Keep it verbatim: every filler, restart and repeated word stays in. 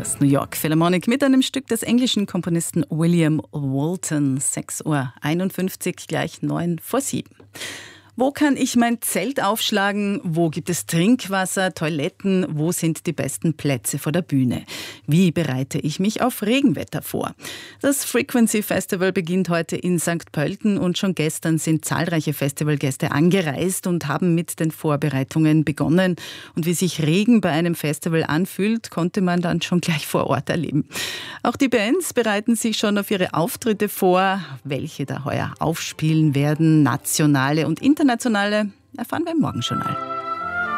Das New York Philharmonic mit einem Stück des englischen Komponisten William Walton. sechs Uhr einundfünfzig, gleich neun vor sieben. Wo kann ich mein Zelt aufschlagen? Wo gibt es Trinkwasser, Toiletten? Wo sind die besten Plätze vor der Bühne? Wie bereite ich mich auf Regenwetter vor? Das Frequency Festival beginnt heute in Sankt Pölten und schon gestern sind zahlreiche Festivalgäste angereist und haben mit den Vorbereitungen begonnen. Und wie sich Regen bei einem Festival anfühlt, konnte man dann schon gleich vor Ort erleben. Auch die Bands bereiten sich schon auf ihre Auftritte vor. Welche da heuer aufspielen werden, nationale und internationale, erfahren wir im Morgenjournal.